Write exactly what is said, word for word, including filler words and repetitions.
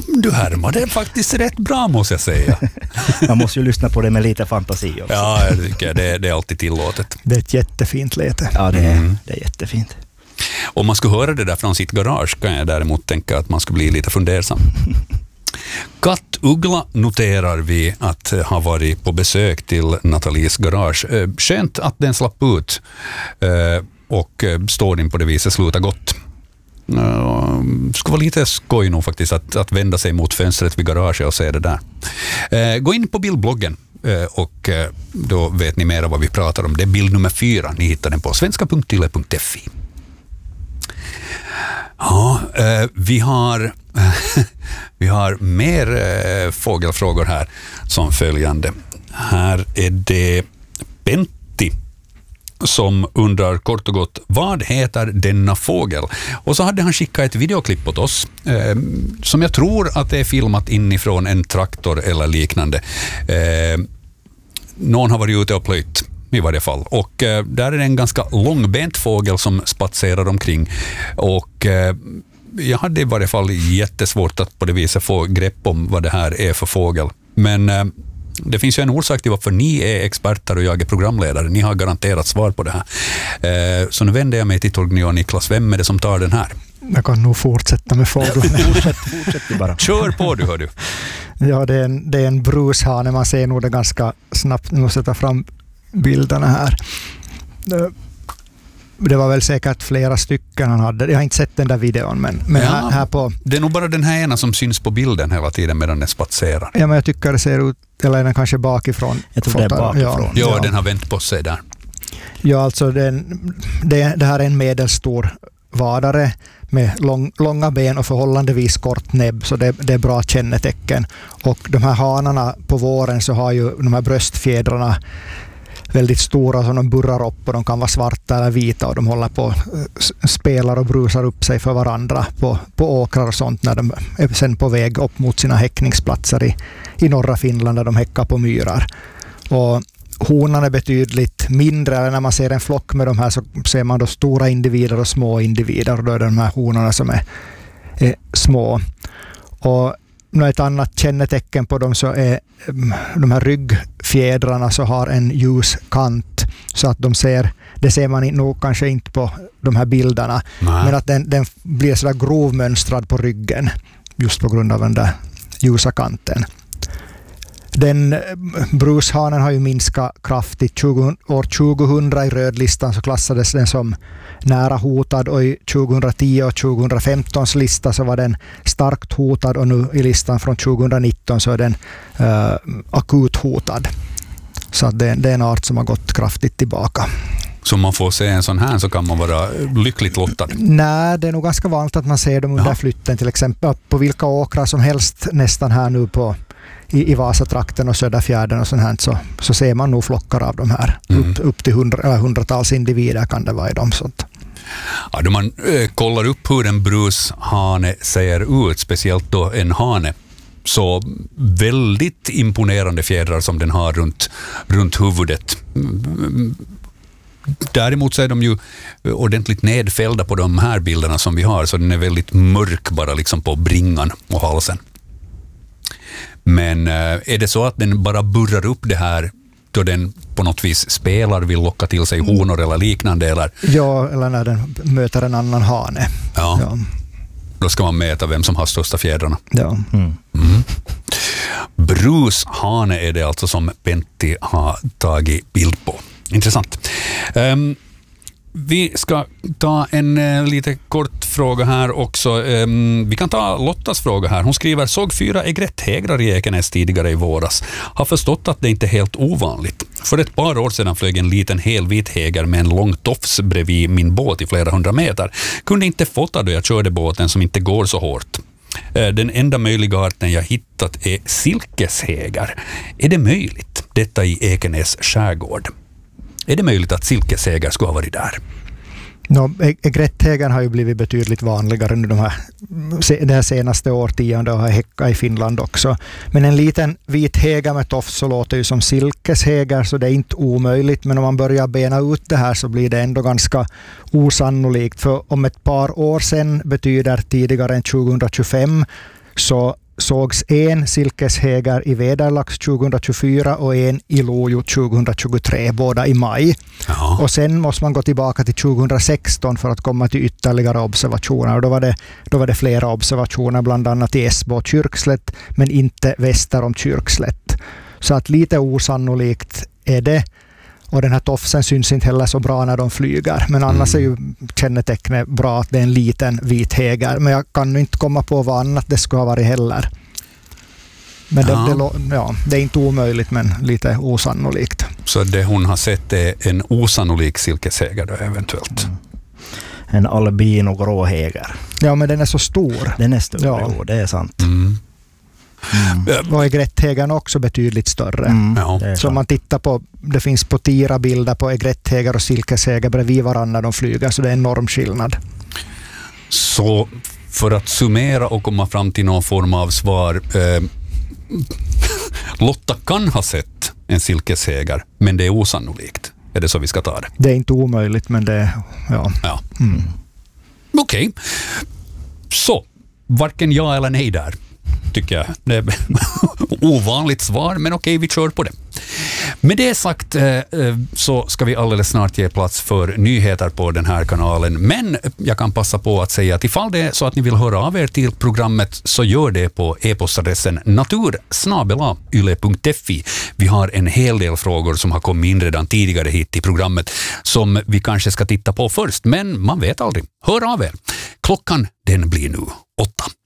du härmar det är faktiskt rätt bra, måste jag säga. Man måste ju lyssna på det med lite fantasi också. Ja, jag tycker det, det är alltid tillåtet. Det är ett jättefint läte. Ja, det är, Mm. det är jättefint. Om man skulle höra det där från sitt garage kan jag däremot tänka att man skulle bli lite fundersam. Kattuggla noterar vi att ha varit på besök till Nathalies garage. Eh, Skönt att den slapp ut eh, och eh, står in på det viset sluta gott. Uh, skulle vara lite skoj nog faktiskt att, att vända sig mot fönstret vid garaget och se det där. Uh, gå in på bildbloggen uh, och uh, då vet ni mer vad vi pratar om. Det är bild nummer fyra. Ni hittar den på svenska punkt yle punkt fi. Ja, uh, vi har vi har mer uh, fågelfrågor här som följande. Här är det Pentti som undrar kort och gott, vad heter denna fågel? Och så hade han skickat ett videoklipp åt oss eh, som jag tror att det är filmat inifrån en traktor eller liknande. Eh, någon har varit ute och plöjt i varje fall. Och eh, där är det en ganska långbent fågel som spatserar omkring. Och eh, jag hade i varje fall jättesvårt att på det viset få grepp om vad det här är för fågel. Men eh, det finns ju en orsak till varför ni är experter och jag är programledare. Ni har garanterat svar på det här. Eh, så nu vänder jag mig till Torgny och Niklas. Vem är det som tar den här? Jag kan nog fortsätta med fåglarna. Fortsätt, fortsätt du bara. Kör på du, hör du. Ja, det är en, det är en brushane. Man ser nog det ganska snabbt. Nu måste jag ta fram bilderna här. Det, det var väl säkert flera stycken han hade. Jag har inte sett den där videon, men, men Ja, här, här på... Det är nog bara den här ena som syns på bilden hela tiden medan den spatserar. Ja, men jag tycker det ser ut, eller är den kanske bakifrån. Jag tror det är bakifrån. Ja, ja. den har vänt på sig där. Ja, alltså den, det, det här är en medelstor vadare med lång, långa ben och förhållandevis kort näbb, så det, det är bra kännetecken. Och de här hanarna på våren så har ju de här bröstfjädrarna väldigt stora som de burrar upp och de kan vara svarta eller vita och de håller på spelar och brusar upp sig för varandra på, på åkrar och sånt när de är sen på väg upp mot sina häckningsplatser i, i norra Finland där de häckar på myrar. Och honan är betydligt mindre, eller när man ser en flock med de här så ser man då stora individer och små individer och då är det de här honorna som är, är små. Och ett annat kännetecken på dem så är de här ryggfjädrarna så har en ljus kant så att de ser, det ser man nog kanske inte på de här bilderna. Nej. Men att den, den blir sådär grovmönstrad på ryggen just på grund av den där ljusa kanten. Den brushanen har ju minskat kraftigt. tjugo, år tjugohundra i rödlistan så klassades den som nära hotad och i tjugohundratio och tjugohundrafemtons lista så var den starkt hotad och nu i listan från tjugohundranitton så är den uh, akut hotad. Så att det, det är en art som har gått kraftigt tillbaka. Så man får se en sån här så kan man vara lyckligt lottad? Nej, det är nog ganska vanligt att man ser dem under ja. flytten till exempel på vilka åkrar som helst nästan här nu på i, i Vasatrakten och Söderfjärden och sånt här så, så ser man nog flockar av de här. Mm. Upp, upp till hundra, äh, hundratals individer kan det vara i dem sånt. Ja, då man äh, kollar upp hur en brushane ser ut, speciellt då en hane, så väldigt imponerande fjädrar som den har runt, runt huvudet. Däremot så är de ju ordentligt nedfällda på de här bilderna som vi har, så den är väldigt mörk bara liksom på bringan och halsen. Men är det så att den bara burrar upp det här då den på något vis spelar, vill locka till sig honor eller liknande? Eller? Ja, eller när den möter en annan hane. Ja. Ja. Då ska man mäta vem som har största fjädrarna. Ja. Mm. Mm. Brushane är det alltså som Pentti har tagit bild på. Intressant. Um, vi ska ta en uh, lite kort fråga här också. Um, vi kan ta Lottas fråga här. Hon skriver, såg fyra egretthägrar i Ekenäs tidigare i våras. Har förstått att det inte är helt ovanligt. För ett par år sedan flög en liten helvit häger med en lång tofs bredvid min båt i flera hundra meter. Kunde inte fota då jag körde båten som inte går så hårt. Den enda möjliga arten jag hittat är silkeshägar. Är det möjligt? Detta i Ekenäs skärgård. Är det möjligt att silkeshägar ska ha varit där? No, egretthägar har ju blivit betydligt vanligare under de här, det här senaste årtiondet och har häckat i Finland också. Men en liten vit häger med tofs så låter ju som silkeshägar, så det är inte omöjligt. Men om man börjar bena ut det här så blir det ändå ganska osannolikt. För om ett par år sedan betyder tidigare än tjugohundratjugofem så sågs en silkeshägar i Vederlax tjugohundratjugofyra och en i Lojo tjugohundratjugotre, båda i maj. Ja. Och sen måste man gå tillbaka till tjugohundrasexton för att komma till ytterligare observationer. Och då var det, då var det flera observationer, bland annat i Esbo och Kyrkslätt, men inte väster om Kyrkslätt. Så att lite osannolikt är det. Och den här tofsen syns inte heller så bra när de flyger. Men annars mm. är ju kännetecknet bra att det är en liten vit häger. Men jag kan inte komma på vad annat det skulle ha varit heller. Men ja. Det, det, ja, det är inte omöjligt, men lite osannolikt. Så det hon har sett är en osannolik silkeshäger då eventuellt? Mm. En albino gråhäger. Ja, men den är så stor. Den är stor, ja. Jo, det är sant. Mm. Mm. Och egretthägern också betydligt större. Mm, ja. Så om man tittar på, det finns på tira bilder på egretthägar och silkeshägar bredvid varandra när de flyger, så det är en enorm skillnad. Så för att summera och komma fram till någon form av svar, eh, Lotta kan ha sett en silkeshägar, men det är osannolikt. Är det så vi ska ta det? Det är inte omöjligt, men det ja. ja. Mm. Okej. Okay. Så, varken ja eller nej där, tycker jag. Det är ovanligt svar, men okej, vi kör på det. Med det sagt så ska vi alldeles snart ge plats för nyheter på den här kanalen. Men jag kan passa på att säga att ifall det är så att ni vill höra av er till programmet, så gör det på e-postadressen natur snabel-a yle punkt fi. Vi har en hel del frågor som har kommit in redan tidigare hit i programmet som vi kanske ska titta på först. Men man vet aldrig. Hör av er. Klockan den blir nu åtta.